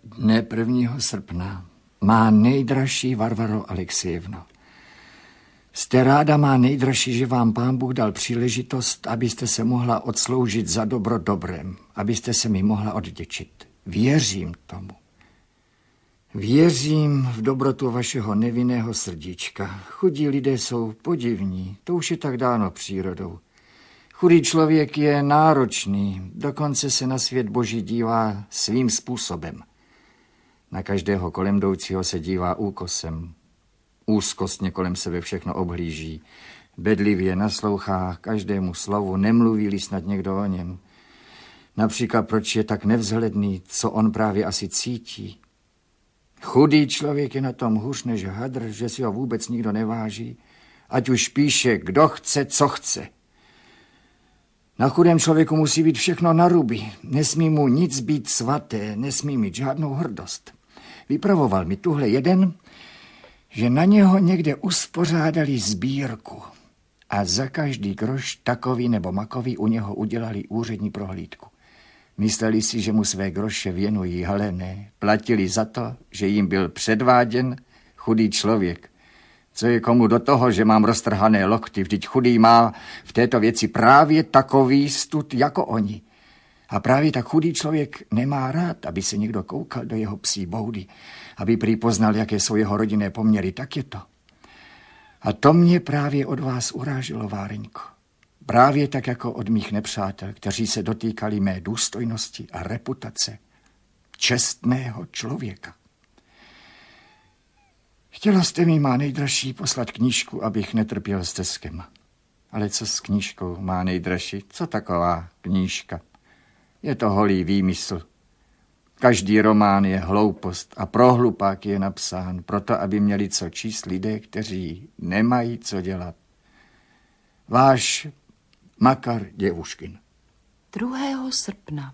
Dne 1. srpna má nejdražší Varvaro Alexejevno. Jste ráda, má nejdražší, že vám Pán Bůh dal příležitost, abyste se mohla odsloužit za dobro dobrem, abyste se mi mohla odděčit. Věřím tomu. Věřím v dobrotu vašeho nevinného srdíčka. Chudí lidé jsou podivní, to už je tak dáno přírodou. Chudý člověk je náročný, dokonce se na svět Boží dívá svým způsobem. Na každého kolem jdoucího se dívá úkosem. Úzkostně kolem sebe všechno obhlíží. Bedlivě naslouchá každému slovu, nemluví-li snad někdo o něm. Například, proč je tak nevzhledný, co on právě asi cítí. Chudý člověk je na tom hůř než hadr, že si ho vůbec nikdo neváží, ať už píše, kdo chce, co chce. Na chudém člověku musí být všechno na ruby, nesmí mu nic být svaté, nesmí mít žádnou hrdost. Vypravoval mi tuhle jeden, že na něho někde uspořádali sbírku a za každý groš takový nebo makový u něho udělali úřední prohlídku. Mysleli si, že mu své groše věnují, ale ne. Platili za to, že jim byl předváděn chudý člověk. Co je komu do toho, že mám roztrhané lokty? Vždyť chudý má v této věci právě takový stud jako oni. A právě tak chudý člověk nemá rád, aby se někdo koukal do jeho psí boudy, aby prý poznal, jaké jsou jeho rodinné poměry. Tak je to. A to mě právě od vás uráželo, Váreňko. Právě tak jako od mých nepřátel, kteří se dotýkali mé důstojnosti a reputace čestného člověka. Chtěla jste mi, má nejdražší, poslat knížku, abych netrpěl steskem. Ale co s knížkou, má nejdražší? Co taková knížka? Je to holý výmysl. Každý román je hloupost a pro hlupáky je napsán, proto aby měli co číst lidé, kteří nemají co dělat. Váš Makar Děvuškin. 2. srpna.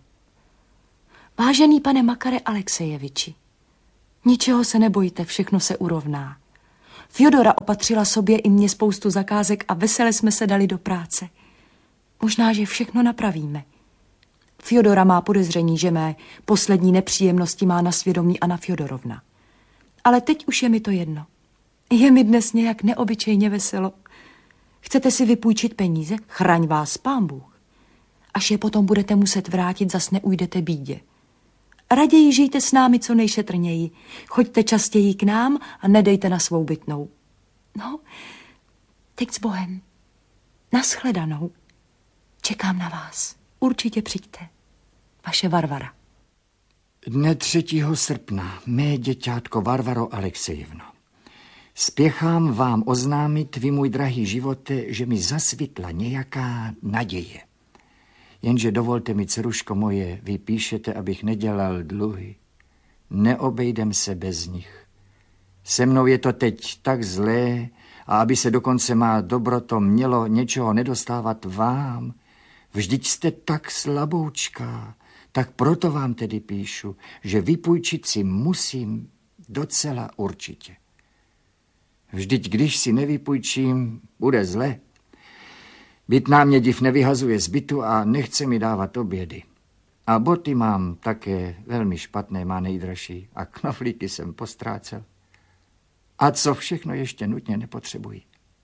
Vážený pane Makare Alexejeviči, ničeho se nebojte, všechno se urovná. Fjodora opatřila sobě i mně spoustu zakázek a vesele jsme se dali do práce. Možná, že všechno napravíme. Fjodora má podezření, že mé poslední nepříjemnosti má na svědomí Anna Fjodorovna. Ale teď už je mi to jedno. Je mi dnes nějak neobyčejně veselo. Chcete si vypůjčit peníze? Chraň vás Pán Bůh. Až je potom budete muset vrátit, zas neujdete bídě. Raději žijte s námi co nejšetrněji. Choďte častěji k nám a nedejte na svou bytnou. No, teď s Bohem. Naschledanou. Čekám na vás. Určitě přijďte. Vaše Varvara. Dne 3. srpna, mé děťátko Varvaro Alexejevno. Spěchám vám oznámit, vy můj drahý živote, že mi zasvitla nějaká naděje. Jenže dovolte mi, dceruško moje, vy píšete, abych nedělal dluhy. Neobejdem se bez nich. Se mnou je to teď tak zlé, a aby se dokonce má dobroto mělo něčeho nedostávat vám. Vždyť jste tak slaboučká, tak proto vám tedy píšu, že vypůjčit si musím docela určitě. Vždyť když si nevypůjčím, bude zle. Bytná mě div nevyhazuje z bytu a nechce mi dávat obědy. A boty mám také velmi špatné, má nejdražší, a knoflíky jsem postrácel. A co všechno ještě nutně nepotřebuji.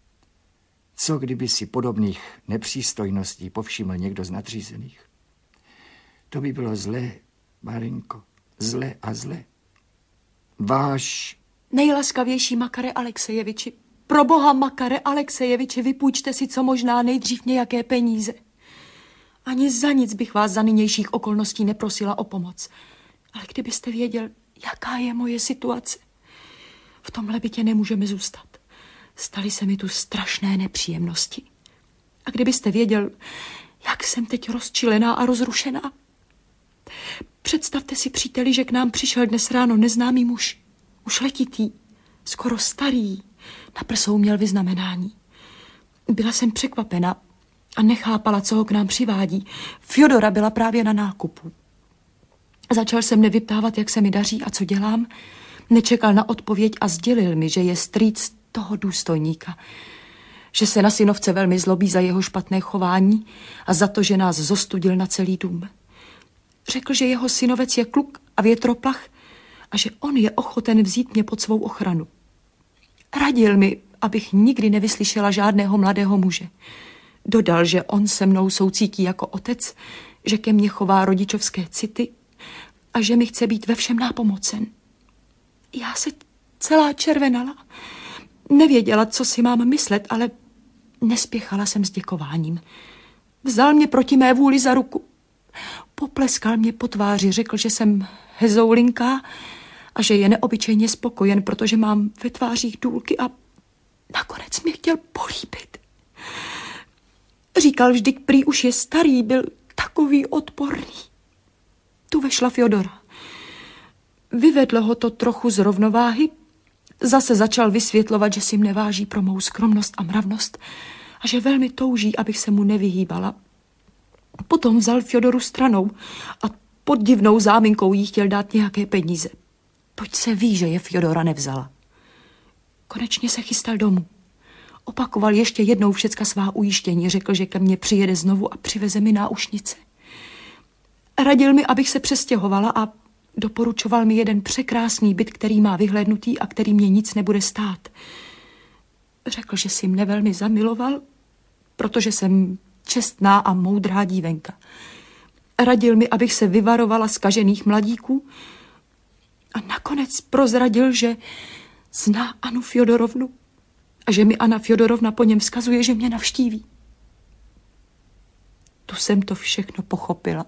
Co kdyby si podobných nepřístojností povšiml někdo z nadřízených? To by bylo zlé, Marinko, zlé a zlé. Váš nejlaskavější Makare Alexejeviči, pro boha Makare Alexejeviči, vypůjčte si co možná nejdřív nějaké peníze. Ani za nic bych vás za nynějších okolností neprosila o pomoc. Ale kdybyste věděl, jaká je moje situace, v tomhle bytě nemůžeme zůstat. Staly se mi tu strašné nepříjemnosti. A kdybyste věděl, jak jsem teď rozčilená a rozrušená. Představte si, příteli, že k nám přišel dnes ráno neznámý muž. Už letitý, skoro starý, na prsou měl vyznamenání. Byla jsem překvapena a nechápala, co ho k nám přivádí. Fjodora byla právě na nákupu. Začal se mne vyptávat, jak se mi daří a co dělám. Nečekal na odpověď a sdělil mi, že je strýc toho důstojníka, že se na synovce velmi zlobí za jeho špatné chování a za to, že nás zostudil na celý dům. Řekl, že jeho synovec je kluk a větroplach a že on je ochoten vzít mě pod svou ochranu. Radil mi, abych nikdy nevyslyšela žádného mladého muže. Dodal, že on se mnou soucítí jako otec, že ke mně chová rodičovské city a že mi chce být ve všem nápomocen. Já se celá červenala. Nevěděla, co si mám myslet, ale nespěchala jsem s děkováním. Vzal mě proti mé vůli za ruku. Popleskal mě po tváři, řekl, že jsem hezoulinká a že je neobyčejně spokojen, protože mám ve tvářích důlky a nakonec mě chtěl políbit. Říkal, vždyť prý už je starý, byl takový odporný. Tu vešla Fjodora. Vyvedlo ho to trochu z rovnováhy, zase začal vysvětlovat, že si mne váží pro mou skromnost a mravnost a že velmi touží, abych se mu nevyhýbala. Potom vzal Fjodoru stranou a pod divnou záminkou jí chtěl dát nějaké peníze. Toť se ví, že je Fjodora nevzala. Konečně se chystal domů. Opakoval ještě jednou všecka svá ujištění, řekl, že ke mně přijede znovu a přiveze mi náušnice. Radil mi, abych se přestěhovala a doporučoval mi jeden překrásný byt, který má vyhlédnutý a který mě nic nebude stát. Řekl, že si mne velmi zamiloval, protože jsem čestná a moudrá dívenka. Radil mi, abych se vyvarovala zkažených mladíků a nakonec prozradil, že zná Annu Fjodorovnu a že mi Anna Fjodorovna po něm vzkazuje, že mě navštíví. Tu jsem to všechno pochopila.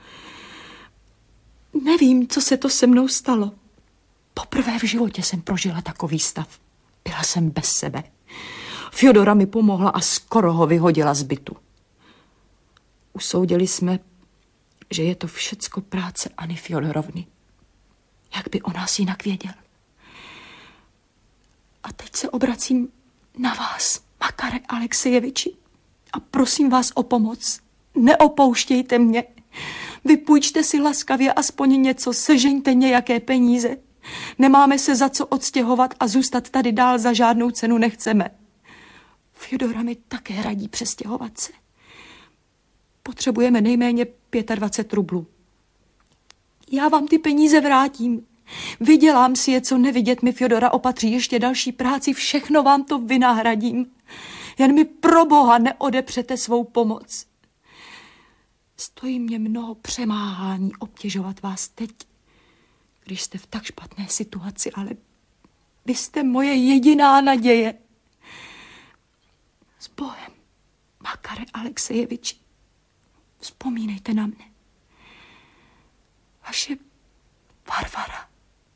Nevím, co se to se mnou stalo. Poprvé v životě jsem prožila takový stav. Byla jsem bez sebe. Fjodora mi pomohla a skoro ho vyhodila z bytu. Usoudili jsme, že je to všecko práce Anny Fjodorovny. Jak by o nás jinak věděl? A teď se obracím na vás, Makare Alexejeviči, a prosím vás o pomoc. Neopouštějte mě. Vypůjčte si laskavě aspoň něco, sežeňte nějaké peníze. Nemáme se za co odstěhovat a zůstat tady dál za žádnou cenu nechceme. Fjodora mi také radí přestěhovat se. Potřebujeme nejméně 25 rublů. Já vám ty peníze vrátím. Vydělám si je, co nevidět mi Fjodora opatří ještě další práci, všechno vám to vynahradím. Jen mi pro Boha neodepřete svou pomoc. Stojí mě mnoho přemáhání obtěžovat vás teď, když jste v tak špatné situaci, ale vy jste moje jediná naděje. S Bohem, Makare Alexejeviči, vzpomínejte na mne. Vaše Varvara.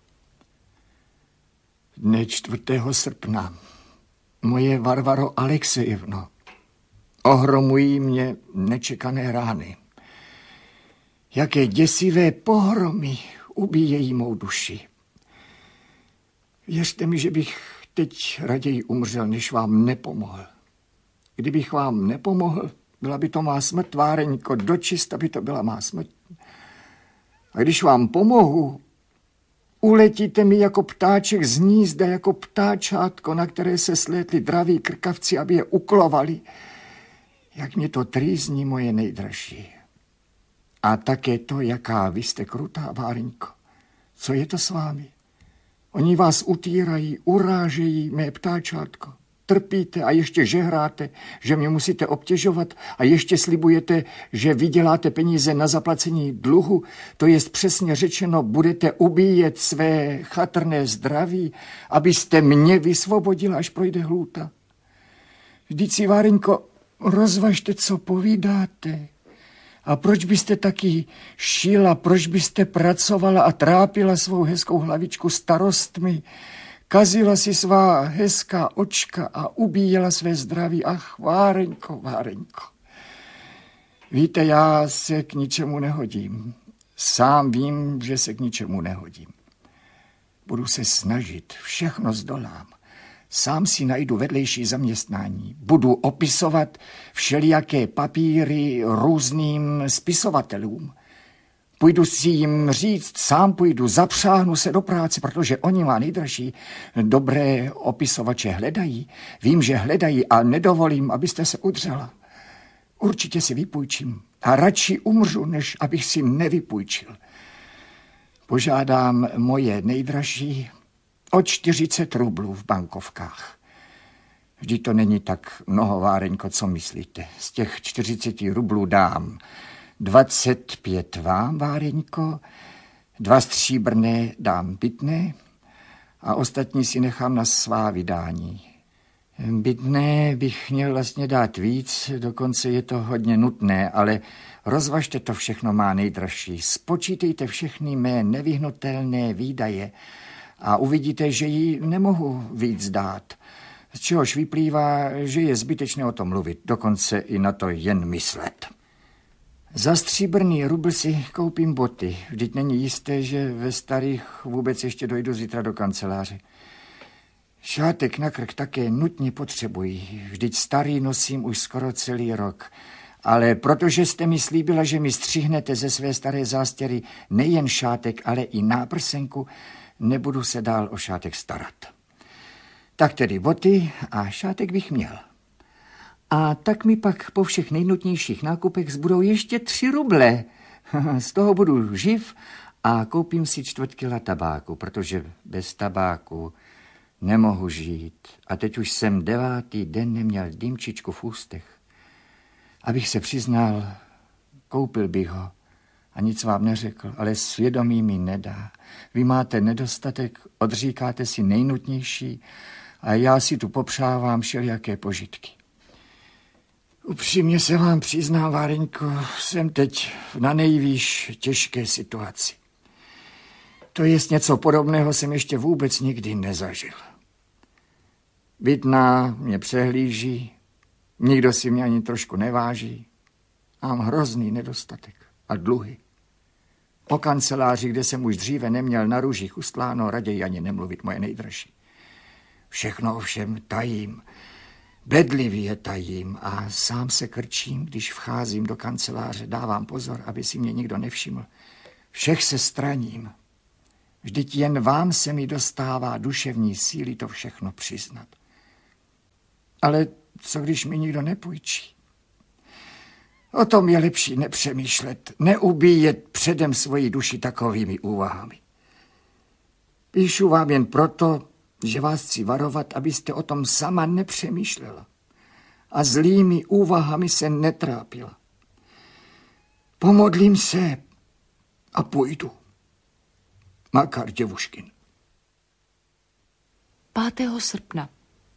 Dne 4. srpna. Moje Varvaro Alexejevno, ohromují mě nečekané rány. Jaké děsivé pohromy ubíjejí mou duši. Věřte mi, že bych teď raději umřel, než vám nepomohl. Kdybych vám nepomohl, byla by to má smrt, Váreňko, dočista by to byla má smrt. A když vám pomohu, uletíte mi jako ptáček z hnízda, jako ptáčátko, na které se slétli draví krkavci, aby je uklovali. Jak mě to trýzní, moje nejdražší. A také to, jaká vy jste krutá, Váreňko. Co je to s vámi? Oni vás utírají, urážejí, mé ptáčátko. Trpíte a ještě žehráte, že mě musíte obtěžovat a ještě slibujete, že vyděláte peníze na zaplacení dluhu. To jest přesně řečeno, budete ubíjet své chatrné zdraví, abyste mě vysvobodila, až projde hlůta. Vždyť si, Váreňko, rozvažte, co povídáte. A proč byste taky šila, proč byste pracovala a trápila svou hezkou hlavičku starostmi, kazila si svá hezká očka a ubíjela své zdraví. Ach, Váreňko, Váreňko. Víte, já se k ničemu nehodím. Sám vím, že se k ničemu nehodím. Budu se snažit, všechno zdolám. Sám si najdu vedlejší zaměstnání. Budu opisovat všelijaké papíry různým spisovatelům. Půjdu si jim říct, sám půjdu, zapřáhnu se do práce, protože oni má nejdražší dobré opisovače hledají. Vím, že hledají a nedovolím, abyste se udřela. Určitě si vypůjčím a radši umřu, než abych si nevypůjčil. Požádám moje nejdražší o 40 rublů v bankovkách. Vždyť to není tak mnoho, Váreňko, co myslíte. Z těch 40 rublů dám 25 vám, Váreňko, 2 stříbrné dám bytné a ostatní si nechám na svá vydání. Bytné bych měl vlastně dát víc, dokonce je to hodně nutné, ale rozvažte to všechno, má nejdražší. Spočítejte všechny mé nevyhnutelné výdaje a uvidíte, že jí nemohu víc dát. Z čehož vyplývá, že je zbytečné o tom mluvit, dokonce i na to jen myslet. Za stříbrný rubl si koupím boty. Vždyť není jisté, že ve starých vůbec ještě dojdu zítra do kanceláře. Šátek na krk také nutně potřebuji. Vždyť starý nosím už skoro celý rok. Ale protože jste mi slíbila, že mi střihnete ze své staré zástěry nejen šátek, ale i náprsenku, nebudu se dál o šátek starat. Tak tedy boty a šátek bych měl. A tak mi pak po všech nejnutnějších nákupech zbudou ještě 3 ruble. Z toho budu živ a koupím si 4 kila tabáku, protože bez tabáku nemohu žít. A teď už jsem 9. den neměl dýmčičku v ústech. Abych se přiznal, koupil bych ho a nic vám neřekl, ale svědomí mi nedá. Vy máte nedostatek, odříkáte si nejnutnější a já si tu popřávám všelijaké požitky. Upřímně se vám přiznám, Váreňko, jsem teď na nejvýš těžké situaci. To jest něco podobného jsem ještě vůbec nikdy nezažil. Bytná mě přehlíží, nikdo si mě ani trošku neváží. Mám hrozný nedostatek a dluhy. O kanceláři, kde jsem už dříve neměl na růžích ustláno, raději ani nemluvit, moje nejdražší. Všechno ovšem tajím, bedlivě tajím a sám se krčím, když vcházím do kanceláře, dávám pozor, aby si mě nikdo nevšiml. Všech se straním. Vždyť jen vám se mi dostává duševní síly to všechno přiznat. Ale co když mi nikdo nepůjčí? O tom je lepší nepřemýšlet, neubíjet předem svoji duši takovými úvahami. Píšu vám jen proto, že vás chci varovat, abyste o tom sama nepřemýšlela a zlými úvahami se netrápila. Pomodlím se a půjdu. Makar Děvuškin. 5. srpna.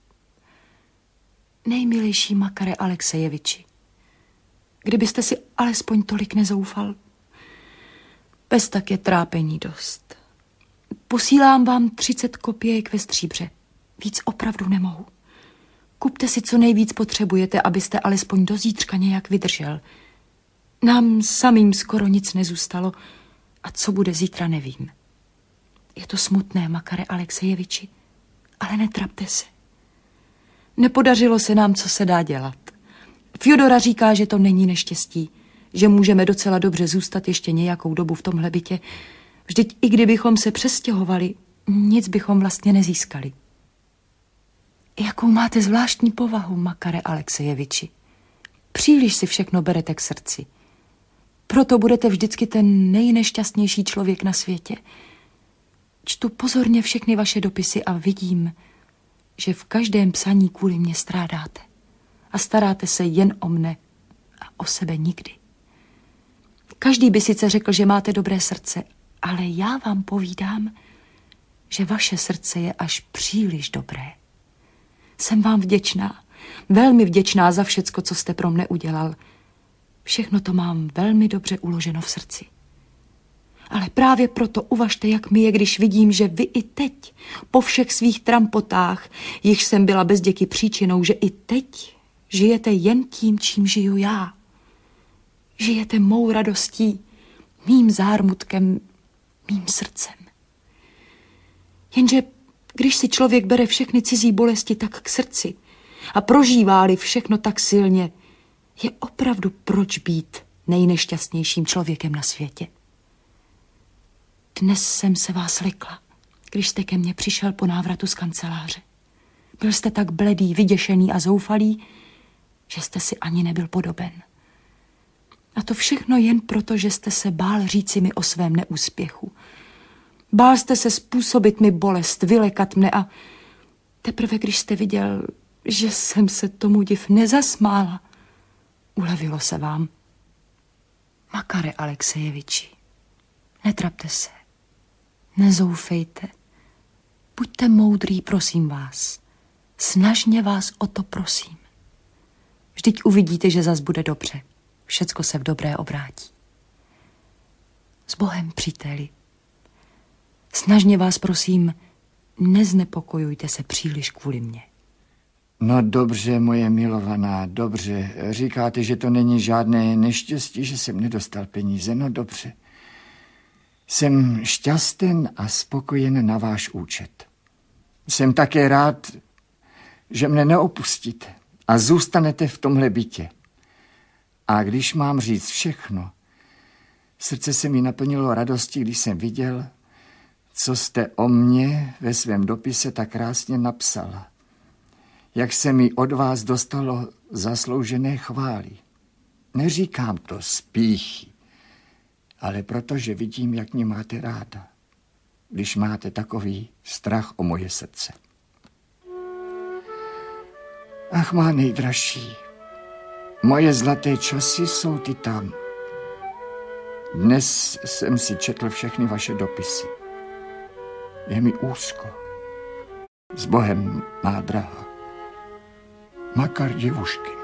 Nejmilejší Makare Alexejeviči, kdybyste si alespoň tolik nezoufal, bez tak je trápení dost. Posílám vám 30 kopějek ve stříbře. Víc opravdu nemohu. Kupte si, co nejvíc potřebujete, abyste alespoň do zítřka nějak vydržel. Nám samým skoro nic nezůstalo a co bude zítra, nevím. Je to smutné, Makare Alexejeviči, ale netrapte se. Nepodařilo se nám, co se dá dělat. Fjodora říká, že to není neštěstí, že můžeme docela dobře zůstat ještě nějakou dobu v tomhle bytě. Vždyť i kdybychom se přestěhovali, nic bychom vlastně nezískali. Jakou máte zvláštní povahu, Makare Alexejeviči. Příliš si všechno berete k srdci. Proto budete vždycky ten nejnešťastnější člověk na světě. Čtu pozorně všechny vaše dopisy a vidím, že v každém psaní kvůli mě strádáte a staráte se jen o mne a o sebe nikdy. Každý by sice řekl, že máte dobré srdce, ale já vám povídám, že vaše srdce je až příliš dobré. Jsem vám vděčná, velmi vděčná za všecko, co jste pro mne udělal. Všechno to mám velmi dobře uloženo v srdci. Ale právě proto uvažte, jak mi je, když vidím, že vy i teď, po všech svých trampotách, jichž jsem byla bezděky příčinou, že i teď žijete jen tím, čím žiju já. Žijete mou radostí, mým zármutkem, mým srdcem. Jenže když si člověk bere všechny cizí bolesti tak k srdci a prožívá-li všechno tak silně, je opravdu proč být nejnešťastnějším člověkem na světě. Dnes jsem se vás lekla, když jste ke mně přišel po návratu z kanceláře. Byl jste tak bledý, vyděšený a zoufalý, že jste si ani nebyl podoben. A to všechno jen proto, že jste se bál říci mi o svém neúspěchu Bál jste se způsobit mi bolest, vylekat mne a teprve, když jste viděl, že jsem se tomu div nezasmála, ulevilo se vám. Makare Alexejeviči, netrapte se, nezoufejte. Buďte moudrý, prosím vás. Snažně vás o to prosím. Vždyť uvidíte, že zas bude dobře. Všecko se v dobré obrátí. S Bohem, příteli. Snažně vás prosím, neznepokojujte se příliš kvůli mně. No dobře, moje milovaná, dobře. Říkáte, že to není žádné neštěstí, že jsem nedostal peníze. No dobře. Jsem šťasten a spokojen na váš účet. Jsem také rád, že mne neopustíte a zůstanete v tomhle bytě. A když mám říct všechno, srdce se mi naplnilo radostí, když jsem viděl, co jste o mně ve svém dopise tak krásně napsala. Jak se mi od vás dostalo zasloužené chvály. Neříkám to z pýchy, ale protože vidím, jak mě máte ráda, když máte takový strach o moje srdce. Ach, má nejdražší, moje zlaté časy jsou ty tam. Dnes jsem si četl všechny vaše dopisy. Je mi úzko. S Bohem, má drahá. Makar Děvušky.